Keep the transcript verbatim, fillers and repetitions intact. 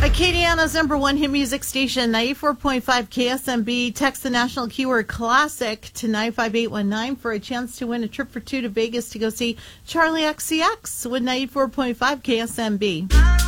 Acadiana's number one hit music station, ninety-four point five K S M B. Text the national keyword classic to nine five eight one nine for a chance to win a trip for two to Vegas to go see Charlie X C X with ninety-four point five K S M B.